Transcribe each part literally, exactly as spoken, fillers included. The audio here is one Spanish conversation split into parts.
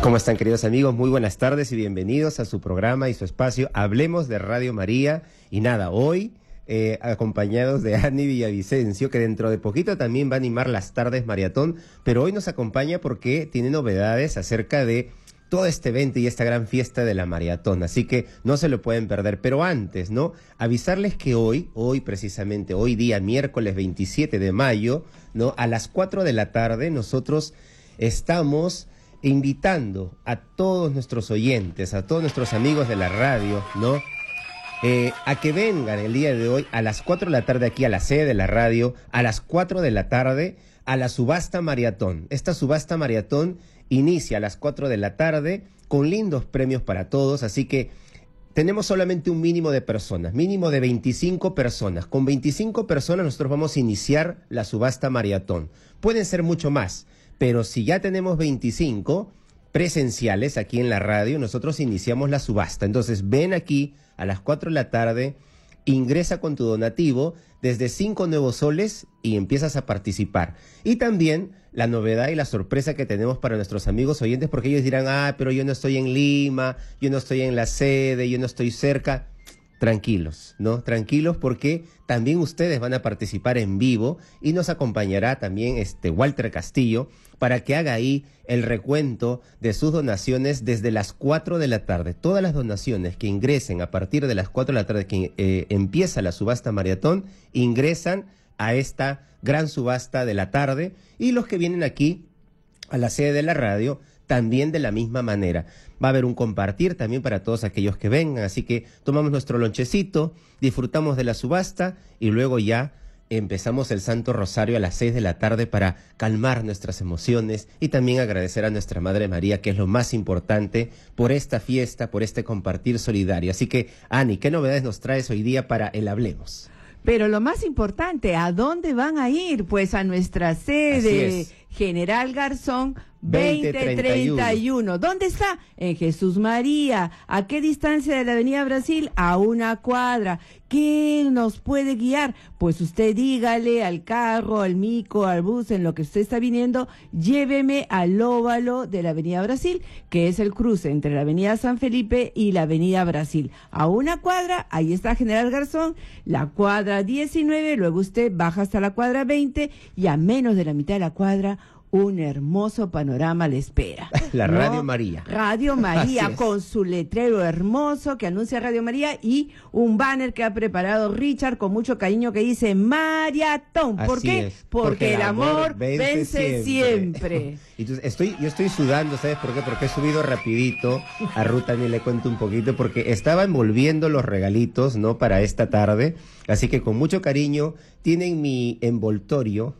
¿Cómo están, queridos amigos? Muy buenas tardes y bienvenidos a su programa y su espacio Hablemos de Radio María. Y nada, hoy eh, acompañados de Ani Villavicencio, que dentro de poquito también va a animar las tardes maratón, pero hoy nos acompaña porque tiene novedades acerca de todo este evento y esta gran fiesta de la maratón, así que no se lo pueden perder. Pero antes, ¿no? Avisarles que hoy, hoy precisamente, hoy día miércoles veintisiete de mayo, ¿no? A las cuatro de la tarde nosotros estamos invitando a todos nuestros oyentes, a todos nuestros amigos de la radio, ¿no? Eh, a que vengan el día de hoy a las cuatro de la tarde aquí a la sede de la radio, a las cuatro de la tarde a la subasta maratón. Esta subasta maratón inicia a las cuatro de la tarde con lindos premios para todos, así que tenemos solamente un mínimo de personas, mínimo de veinticinco personas. Con veinticinco personas nosotros vamos a iniciar la subasta maratón. Pueden ser mucho más, pero si ya tenemos veinticinco presenciales aquí en la radio, nosotros iniciamos la subasta. Entonces ven aquí a las cuatro de la tarde, ingresa con tu donativo desde cinco nuevos soles y empiezas a participar. Y también la novedad y la sorpresa que tenemos para nuestros amigos oyentes, porque ellos dirán, ah, pero yo no estoy en Lima, yo no estoy en la sede, yo no estoy cerca. Tranquilos, ¿no? Tranquilos, porque también ustedes van a participar en vivo y nos acompañará también este Walter Castillo para que haga ahí el recuento de sus donaciones desde las cuatro de la tarde. Todas las donaciones que ingresen a partir de las cuatro de la tarde, que eh, empieza la subasta maratón, ingresan a esta gran subasta de la tarde, y los que vienen aquí a la sede de la radio también de la misma manera. Va a haber un compartir también para todos aquellos que vengan, así que tomamos nuestro lonchecito, disfrutamos de la subasta y luego ya empezamos el Santo Rosario a las seis de la tarde para calmar nuestras emociones y también agradecer a nuestra Madre María, que es lo más importante, por esta fiesta, por este compartir solidario. Así que, Ani, ¿qué novedades nos traes hoy día para el Hablemos? Pero lo más importante, ¿a dónde van a ir? Pues a nuestra sede, General Garzón veinte treinta y uno. ¿Dónde está? En Jesús María. ¿A qué distancia de la Avenida Brasil? A una cuadra. ¿Qué nos puede guiar? Pues usted dígale al carro, al mico, al bus, en lo que usted está viniendo, lléveme al óvalo de la Avenida Brasil, que es el cruce entre la Avenida San Felipe y la Avenida Brasil. A una cuadra, ahí está General Garzón, la cuadra diecinueve, luego usted baja hasta la cuadra veinte y a menos de la mitad de la cuadra, un hermoso panorama le espera. La ¿no? Radio María. Radio María, con su letrero hermoso que anuncia Radio María y un banner que ha preparado Richard con mucho cariño que dice Maratón. ¿Por Así qué? es, porque, porque el amor, amor vence, vence siempre. siempre. Entonces, estoy, yo estoy sudando, ¿sabes por qué? Porque he subido rapidito. A Ruth también le cuento un poquito, porque estaba envolviendo los regalitos, ¿no? Para esta tarde. Así que con mucho cariño tienen mi envoltorio.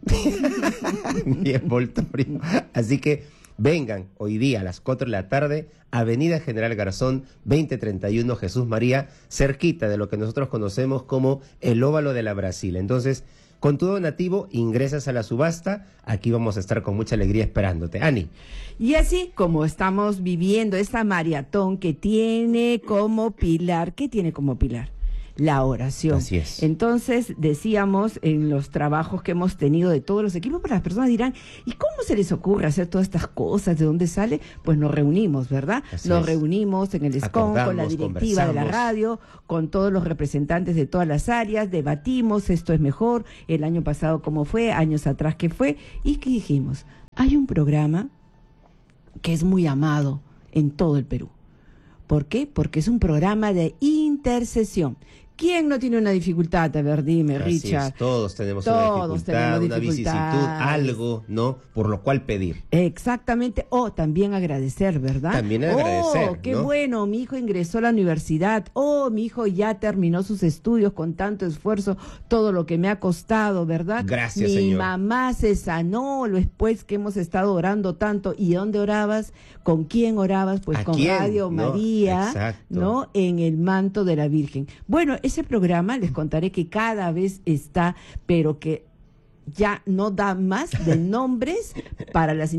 mi envoltorio. Así que vengan hoy día a las cuatro de la tarde, Avenida General Garzón, veinte treinta y uno, Jesús María, cerquita de lo que nosotros conocemos como el óvalo de la Brasil. Entonces, con tu donativo ingresas a la subasta. Aquí vamos a estar con mucha alegría esperándote. Ani. Y así como estamos viviendo esta maratón que tiene como pilar, ¿qué tiene como pilar? La oración. Así es. Entonces, decíamos en los trabajos que hemos tenido de todos los equipos, pues las personas dirán, ¿y cómo se les ocurre hacer todas estas cosas? ¿De dónde sale? Pues nos reunimos, ¿verdad? Así nos es. reunimos en el ESCOM con la directiva de la radio, con todos los representantes de todas las áreas, debatimos, esto es mejor, el año pasado cómo fue, años atrás qué fue, y ¿qué dijimos? Hay un programa que es muy amado en todo el Perú. ¿Por qué? Porque es un programa de intercesión. ¿Quién no tiene una dificultad? A ver, dime, Así Richard. Es, todos tenemos todos una dificultad, tenemos una vicisitud, algo, ¿no? Por lo cual pedir. Exactamente. O oh, también agradecer, ¿verdad? También agradecer, Oh, qué ¿no? bueno, mi hijo ingresó a la universidad. Oh, mi hijo ya terminó sus estudios con tanto esfuerzo, todo lo que me ha costado, ¿verdad? Gracias, mi Señor. Mi mamá se sanó después que hemos estado orando tanto. ¿Y dónde orabas? ¿Con quién orabas? Pues ¿A con quién? Radio ¿No? María, Exacto. ¿no? En el manto de la Virgen. Bueno, ese programa les contaré que cada vez está, pero que ya no da más de nombres para las